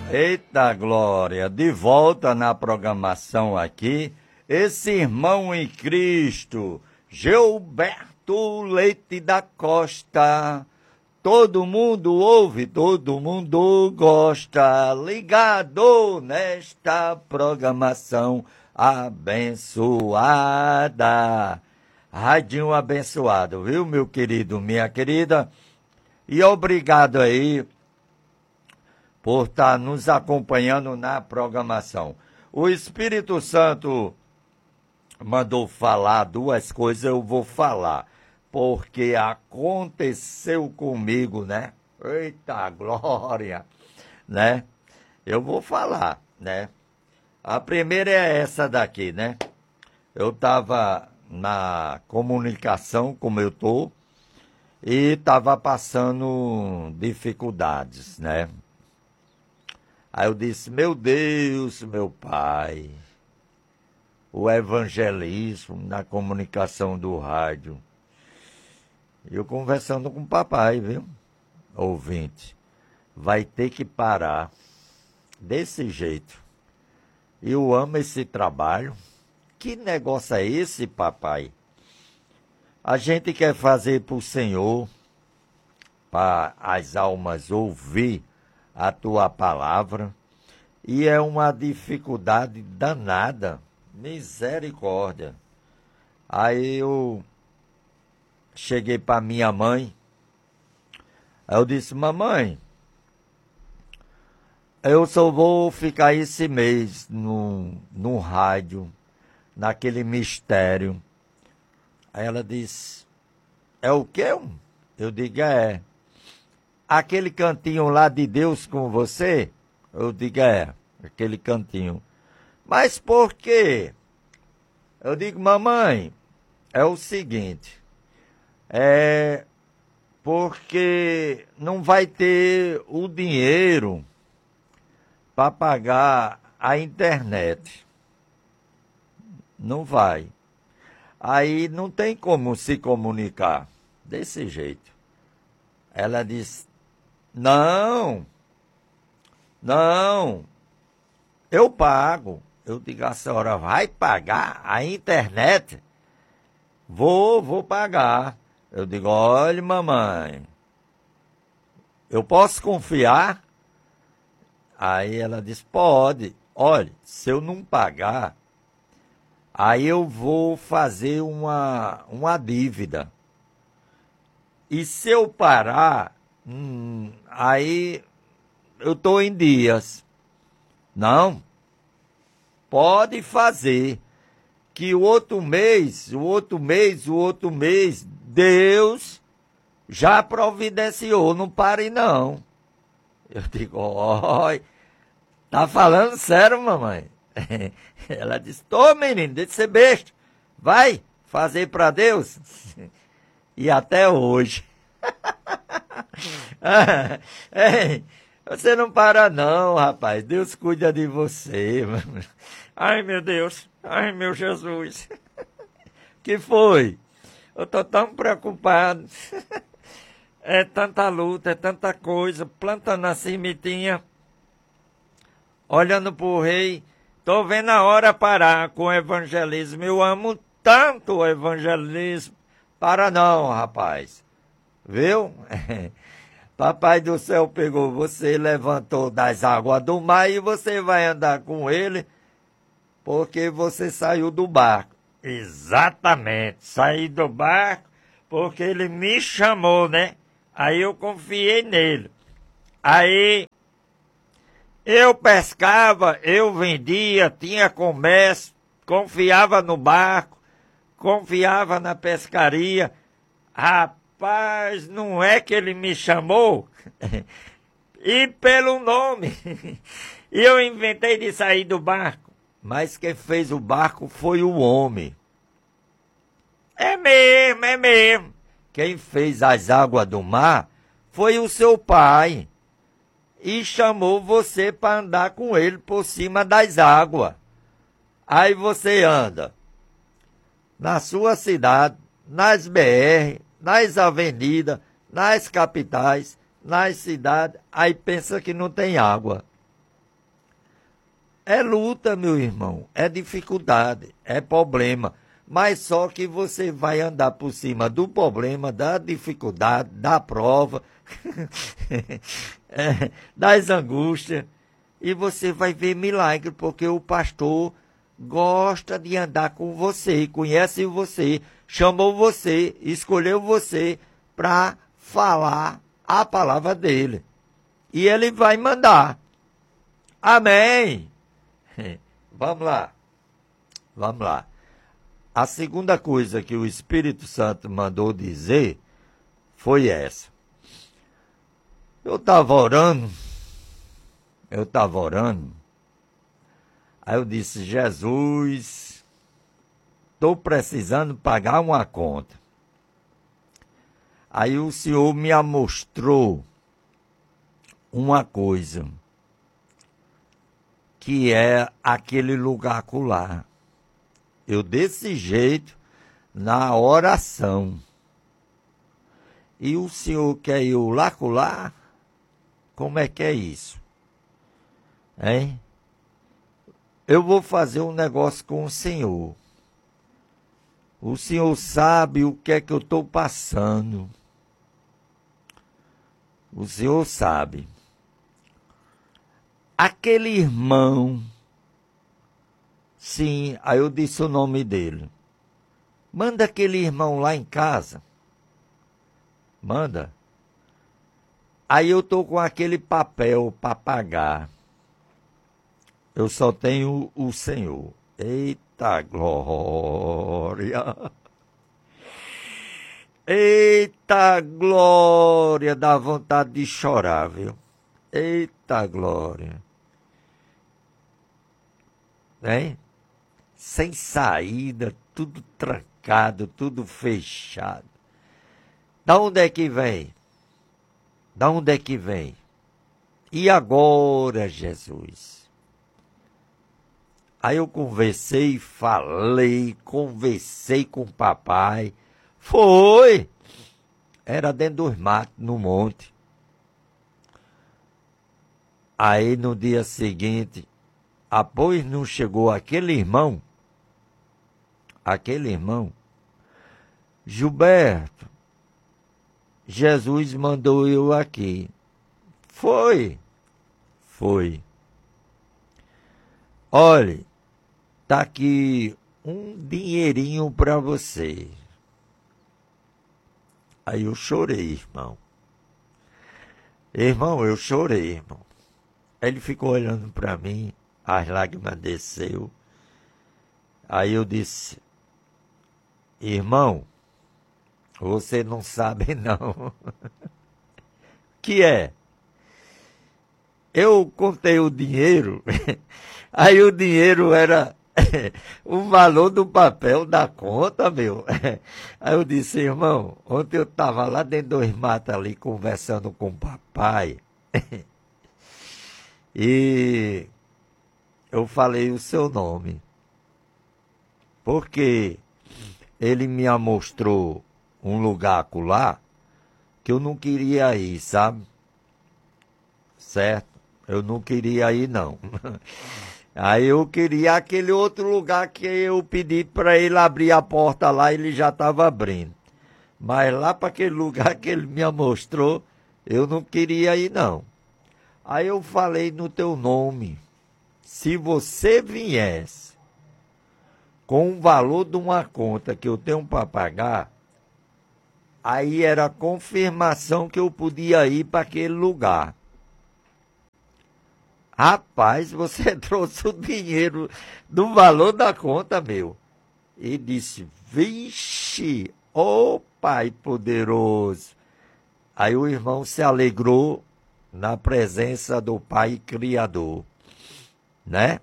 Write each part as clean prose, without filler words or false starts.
Eita glória, de volta na programação aqui, esse irmão em Cristo, Gilberto Leite da Costa. Todo mundo ouve, todo mundo gosta, ligado nesta programação abençoada. Radinho abençoado, viu, meu querido, minha querida? E obrigado aí por estar nos acompanhando na programação. O Espírito Santo mandou falar duas coisas, eu vou falar, porque aconteceu comigo, né? Eita glória, né? Eu vou falar, né? A primeira é essa daqui, né? Eu estava na comunicação, como eu estou, e estava passando dificuldades, né? Aí eu disse, meu Deus, meu Pai, o evangelismo na comunicação do rádio. Eu conversando com o papai, viu? Ouvinte, vai ter que parar desse jeito. Eu amo esse trabalho. Que negócio é esse, papai? A gente quer fazer para o Senhor, para as almas ouvir a tua palavra, e é uma dificuldade danada, misericórdia. Aí eu cheguei para minha mãe, aí eu disse, mamãe, eu só vou ficar esse mês no rádio, naquele mistério. Aí ela disse, é o quê? Eu digo, é. Aquele cantinho lá de Deus com você? Eu digo, é, aquele cantinho. Mas por quê? Eu digo, mamãe, é o seguinte, porque não vai ter o dinheiro para pagar a internet. Não vai. Aí não tem como se comunicar desse jeito. Ela disse, não, eu pago. Eu digo, a senhora vai pagar a internet? Vou pagar. Eu digo, olha, mamãe, eu posso confiar? Aí ela disse, pode. Olha, se eu não pagar, aí eu vou fazer uma dívida. E se eu parar, aí eu estou em dias. Não, pode fazer. Que o outro mês, Deus já providenciou, não pare não. Eu digo, oi, tá falando sério, mamãe? Ela disse, tô menino, deixa de ser besta, vai fazer para Deus. E até hoje. Ei, você não para não, rapaz, Deus cuida de você. Ai, meu Deus, ai, meu Jesus. Que foi? Eu tô tão preocupado. É tanta luta, é tanta coisa, plantando a sementinha, olhando pro rei. Tô vendo a hora parar com o evangelismo. Eu amo tanto o evangelismo. Para não, rapaz. Viu? Papai do céu pegou você, levantou das águas do mar e você vai andar com ele porque você saiu do barco. Exatamente, saí do barco porque ele me chamou, né? Aí eu confiei nele. Aí eu pescava, eu vendia, tinha comércio, confiava no barco, confiava na pescaria. Rapaz, não é que ele me chamou? E pelo nome. E eu inventei de sair do barco. Mas quem fez o barco foi o homem. É mesmo, é mesmo. Quem fez as águas do mar foi o seu pai. E chamou você para andar com ele por cima das águas. Aí você anda na sua cidade, nas BR, nas avenidas, nas capitais, nas cidades, aí pensa que não tem água. É luta, meu irmão, é dificuldade, é problema. Mas só que você vai andar por cima do problema, da dificuldade, da prova, das angústias, e você vai ver milagre, porque o pastor gosta de andar com você, conhece você, chamou você, escolheu você para falar a palavra dele. E ele vai mandar. Amém. Vamos lá. Vamos lá. A segunda coisa que o Espírito Santo mandou dizer foi essa. Eu estava orando. Aí eu disse, Jesus, estou precisando pagar uma conta. Aí o Senhor me mostrou uma coisa, que é aquele lugar acolá. Eu desse jeito, na oração. E o Senhor quer eu lá acolá? Como é que é isso? Hein? Eu vou fazer um negócio com o Senhor. O Senhor sabe o que é que eu estou passando. O Senhor sabe. Aquele irmão, sim, aí eu disse o nome dele. Manda aquele irmão lá em casa. Manda. Aí eu estou com aquele papel para pagar. Eu só tenho o Senhor. Eita glória! Eita glória! Dá vontade de chorar, viu? Eita glória! Hein? Sem saída, tudo trancado, tudo fechado. Da onde é que vem? Da onde é que vem? E agora, Jesus? Aí eu conversei com o papai. Foi! Era dentro dos matos, no monte. Aí no dia seguinte, após não chegou aquele irmão, Gilberto, Jesus mandou eu aqui. Foi. Olhe, tá aqui um dinheirinho para você. Aí eu chorei, irmão. Eu chorei, irmão. Ele ficou olhando para mim, as lágrimas desceu. Aí eu disse, irmão, você não sabe não. Que é? Eu contei o dinheiro, aí o dinheiro era o valor do papel da conta, meu. Aí eu disse, irmão, ontem eu estava lá dentro dos matos ali conversando com o papai. E eu falei o seu nome. Porque ele me mostrou um lugar acolá que eu não queria ir, sabe? Certo? Eu não queria ir, não. Aí eu queria aquele outro lugar que eu pedi para ele abrir a porta lá, ele já estava abrindo. Mas lá para aquele lugar que ele me mostrou, eu não queria ir, não. Aí eu falei no teu nome, se você viesse com o valor de uma conta que eu tenho para pagar, aí era a confirmação que eu podia ir para aquele lugar. Rapaz, você trouxe o dinheiro do valor da conta, meu. E disse, vixe, ô Pai poderoso. Aí o irmão se alegrou na presença do Pai Criador, né?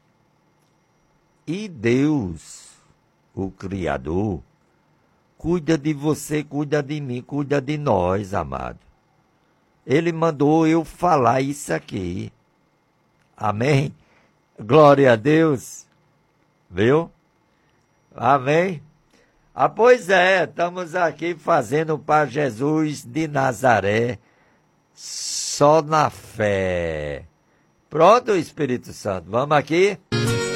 E Deus, o Criador, cuida de você, cuida de mim, cuida de nós, amado. Ele mandou eu falar isso aqui. Amém? Glória a Deus. Viu? Amém? Ah, pois é, estamos aqui fazendo para Jesus de Nazaré, só na fé. Pronto, Espírito Santo. Vamos aqui.